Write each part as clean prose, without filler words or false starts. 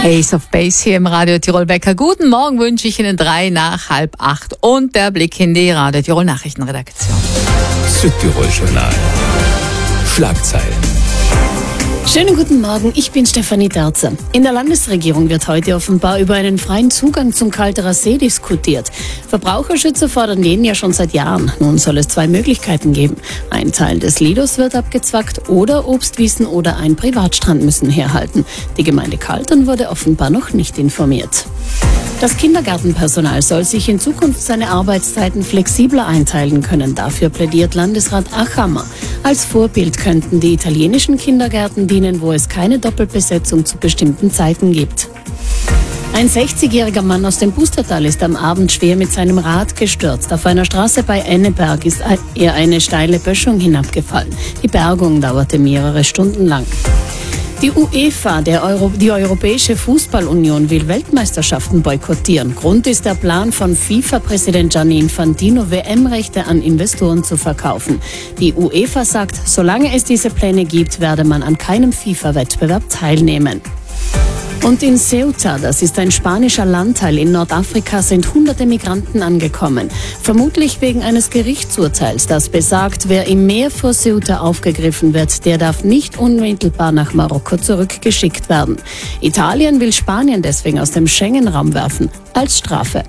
Ace of Base hier im Radio Tirol Wecker. Guten Morgen wünsche ich Ihnen 7:03 und der Blick in die Radio Tirol Nachrichtenredaktion. Südtirol Journal. Schlagzeilen. Schönen guten Morgen, ich bin Stefanie Derzer. In der Landesregierung wird heute offenbar über einen freien Zugang zum Kalterer See diskutiert. Verbraucherschützer fordern den ja schon seit Jahren. Nun soll es 2 Möglichkeiten geben. Ein Teil des Lidos wird abgezwackt oder Obstwiesen oder ein Privatstrand müssen herhalten. Die Gemeinde Kaltern wurde offenbar noch nicht informiert. Das Kindergartenpersonal soll sich in Zukunft seine Arbeitszeiten flexibler einteilen können. Dafür plädiert Landesrat Achammer. Als Vorbild könnten die italienischen Kindergärten dienen, wo es keine Doppelbesetzung zu bestimmten Zeiten gibt. Ein 60-jähriger Mann aus dem Pustertal ist am Abend schwer mit seinem Rad gestürzt. Auf einer Straße bei Enneberg ist er eine steile Böschung hinabgefallen. Die Bergung dauerte mehrere Stunden lang. Die UEFA, die Europäische Fußballunion, will Weltmeisterschaften boykottieren. Grund ist der Plan von FIFA-Präsident Gianni Infantino, WM-Rechte an Investoren zu verkaufen. Die UEFA sagt, solange es diese Pläne gibt, werde man an keinem FIFA-Wettbewerb teilnehmen. Und in Ceuta, das ist ein spanischer Landteil in Nordafrika, sind hunderte Migranten angekommen. Vermutlich wegen eines Gerichtsurteils, das besagt, wer im Meer vor Ceuta aufgegriffen wird, der darf nicht unmittelbar nach Marokko zurückgeschickt werden. Italien will Spanien deswegen aus dem Schengen-Raum werfen, als Strafe.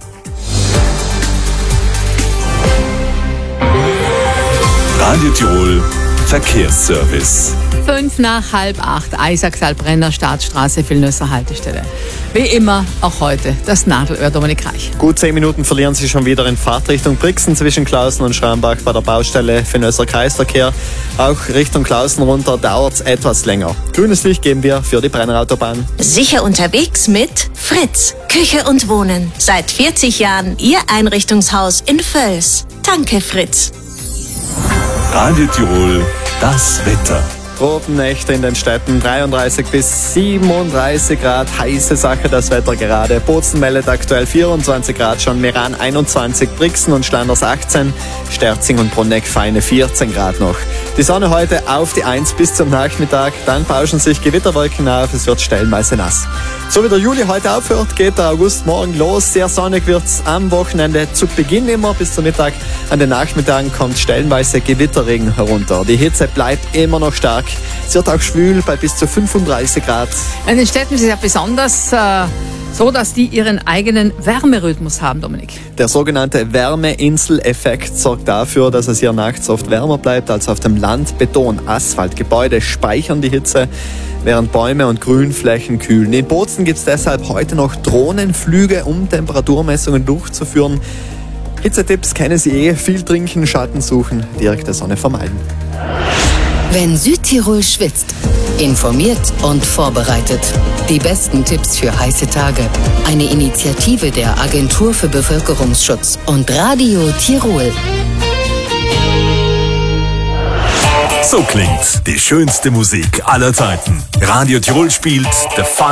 Radio Tirol Verkehrsservice. 7:05, Isaksal-Brenner, Staatsstraße, Vilnösser Haltestelle. Wie immer, auch heute das Nadelöhr, Dominik Reich. Gut 10 Minuten verlieren Sie schon wieder in Fahrtrichtung Brixen zwischen Klausen und Schrambach bei der Baustelle Vilnösser Kreisverkehr. Auch Richtung Klausen runter dauert es etwas länger. Grünes Licht geben wir für die Brennerautobahn. Sicher unterwegs mit Fritz, Küche und Wohnen. Seit 40 Jahren Ihr Einrichtungshaus in Völs. Danke, Fritz. Radio Tirol, das Wetter. Tropennächte in den Städten, 33 bis 37 Grad, heiße Sache das Wetter gerade. Bozen meldet aktuell 24 Grad schon, Meran 21, Brixen und Schlanders 18, Sterzing und Bruneck feine 14 Grad noch. Die Sonne heute auf die 1 bis zum Nachmittag, dann pauschen sich Gewitterwolken auf, es wird stellenweise nass. So wie der Juli heute aufhört, geht der August morgen los. Sehr sonnig wird's am Wochenende zu Beginn immer bis zum Mittag. An den Nachmittagen kommt stellenweise Gewitterregen herunter. Die Hitze bleibt immer noch stark. Es wird auch schwül bei bis zu 35 Grad. In den Städten ist es ja besonders so, dass die ihren eigenen Wärmerhythmus haben, Dominik. Der sogenannte Wärmeinsel-Effekt sorgt dafür, dass es hier nachts oft wärmer bleibt als auf dem Land. Beton, Asphalt, Gebäude speichern die Hitze, während Bäume und Grünflächen kühlen. In Bozen gibt es deshalb heute noch Drohnenflüge, um Temperaturmessungen durchzuführen. Hitzetipps kennen Sie viel trinken, Schatten suchen, direkte Sonne vermeiden. Wenn Südtirol schwitzt, informiert und vorbereitet. Die besten Tipps für heiße Tage. Eine Initiative der Agentur für Bevölkerungsschutz und Radio Tirol. So klingt die schönste Musik aller Zeiten. Radio Tirol spielt The Fun